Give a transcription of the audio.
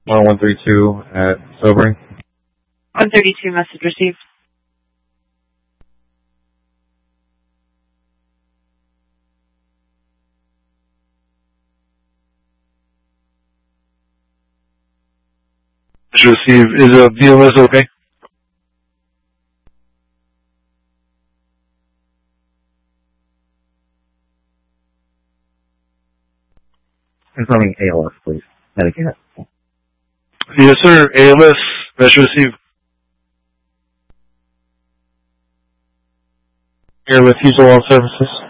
132 at Sobering. 132, message received. Receive. Is BLS okay? Confirming ALS, please. Medicare. Yes, sir. ALS. Message received. Air with Fuselage Services.